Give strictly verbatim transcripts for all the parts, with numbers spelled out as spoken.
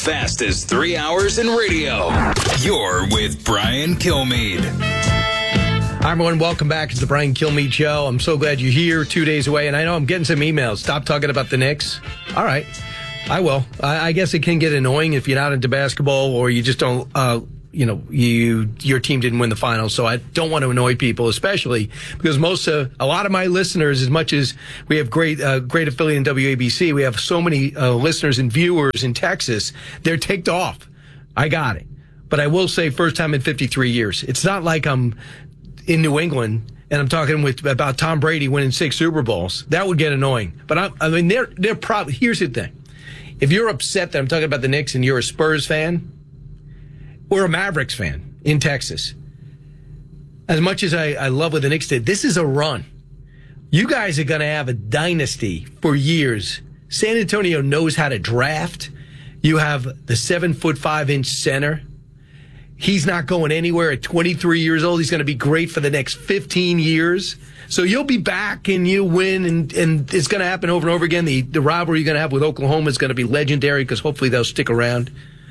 fastest three hours in radio. You're with Brian Kilmeade. Hi, everyone. Welcome back. It's the Brian Kilmeade Show. I'm so glad you're here two days away. And I know I'm getting some emails. Stop talking about the Knicks. All right. I will. I, I guess it can get annoying if you're not into basketball or you just don't, uh, you know, you your team didn't win the finals. So I don't want to annoy people, especially because most, uh, a lot of my listeners, as much as we have great, uh, great affiliate in W A B C, we have so many uh, listeners and viewers in Texas. They're ticked off. I got it. But I will say, first time in fifty-three years. It's not like I'm in New England and I'm talking with about Tom Brady winning six Super Bowls. That would get annoying. But I, I mean, they're they're probably. Here's the thing: if you're upset that I'm talking about the Knicks and you're a Spurs fan or a Mavericks fan in Texas, as much as I, I love what the Knicks did, this is a run. You guys are going to have a dynasty for years. San Antonio knows how to draft. You have the seven foot five inch center. He's not going anywhere at twenty-three years old. He's going to be great for the next fifteen years. So you'll be back and you win, and, and it's going to happen over and over again. The, the rivalry you're going to have with Oklahoma is going to be legendary because hopefully they'll stick around.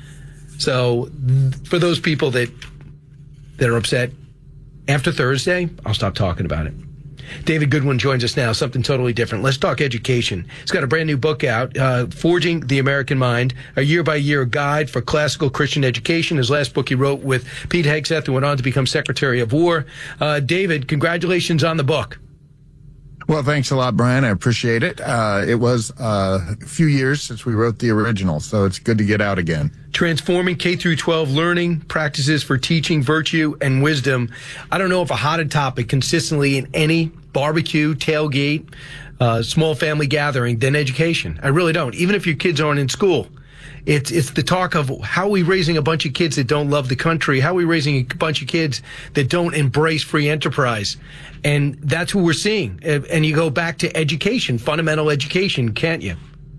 So for those people that that are upset, after Thursday, I'll stop talking about it. David Goodwin joins us now, something totally different. Let's talk education. He's got a brand new book out, uh, Forging the American Mind, a year-by-year guide for classical Christian education. His last book he wrote with Pete Hegseth, who went on to become Secretary of War. Uh, David, congratulations on the book. Well, thanks a lot, Brian. I appreciate it. Uh, it was uh, a few years since we wrote the original, so it's good to get out again. Transforming K through twelve learning practices for teaching virtue and wisdom. I don't know if a hotter topic consistently in any barbecue, tailgate, uh, small family gathering than education. I really don't. Even if your kids aren't in school. It's it's the talk of how are we raising a bunch of kids that don't love the country? How are we raising a bunch of kids that don't embrace free enterprise? And that's what we're seeing. And you go back to education, fundamental education, can't you?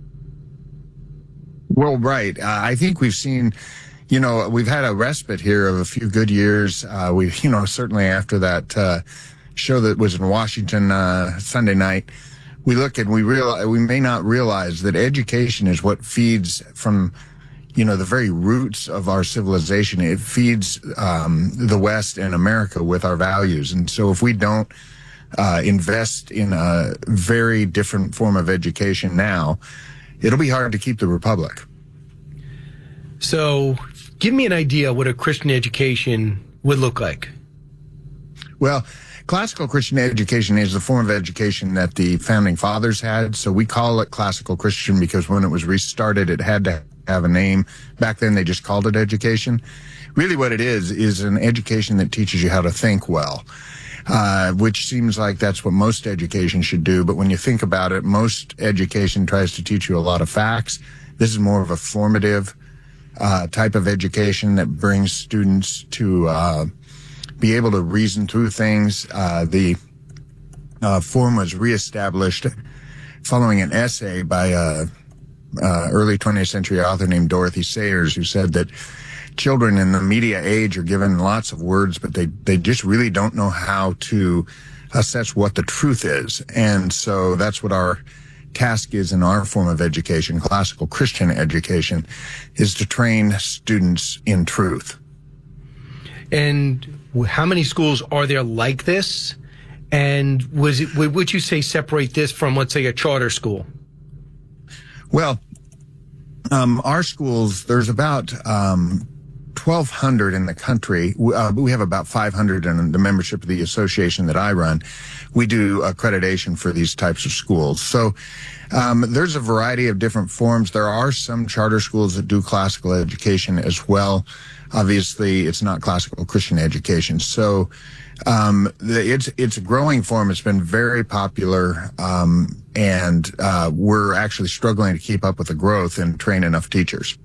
Well, right. Uh, I think we've seen, you know, we've had a respite here of a few good years. Uh, we, you know, certainly after that uh, show that was in Washington uh, Sunday night, we look and we realize, we may not realize that education is what feeds from, you know, the very roots of our civilization. It feeds um, the West and America with our values. And so if we don't uh, invest in a very different form of education now, it'll be hard to keep the republic. So give me an idea what a Christian education would look like. Well, classical Christian education is the form of education that the founding fathers had. So we call it classical Christian because when it was restarted, it had to have a name. Back then, they just called it education. Really what it is, is an education that teaches you how to think well, uh, which seems like that's what most education should do. But when you think about it, most education tries to teach you a lot of facts. This is more of a formative uh, type of education that brings students to uh, be able to reason through things. Uh, the uh, form was reestablished following an essay by a, a early twentieth century author named Dorothy Sayers, who said that children in the media age are given lots of words, but they, they just really don't know how to assess what the truth is. And so that's what our task is in our form of education, classical Christian education, is to train students in truth. And how many schools are there like this? And was it, would you say separate this from, let's say, a charter school? Well, um, our schools, there's about um, twelve hundred in the country. Uh, we have about five hundred in the membership of the association that I run. We do accreditation for these types of schools. So um, there's a variety of different forms. There are some charter schools that do classical education as well. Obviously, it's not classical Christian education. So um, the, it's it's a growing form. It's been very popular, um, and uh, we're actually struggling to keep up with the growth and train enough teachers.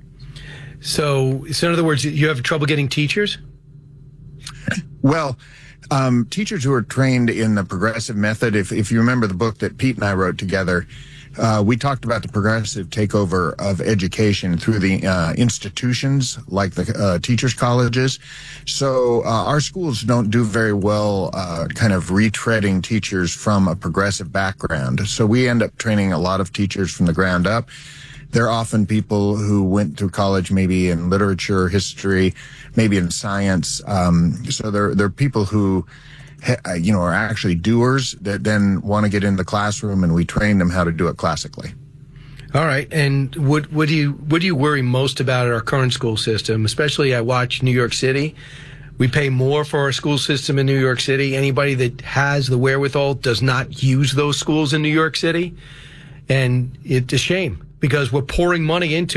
So, so in other words, you have trouble getting teachers? Well, um, teachers who are trained in the progressive method, if, if you remember the book that Pete and I wrote together, uh, we talked about the progressive takeover of education through the uh, institutions like the uh, teachers' colleges. So uh, our schools don't do very well uh, kind of retreading teachers from a progressive background. So we end up training a lot of teachers from the ground up. they're often people who went through college maybe in literature, history, maybe in science. Um, so they're, they're people who, ha- you know, are actually doers that then want to get in the classroom, and we train them how to do it classically. All right. And what, what do you, what do you worry most about at our current school system? Especially I watch New York City. We pay more for our school system in New York City. Anybody that has the wherewithal does not use those schools in New York City. And it's a shame because we're pouring money into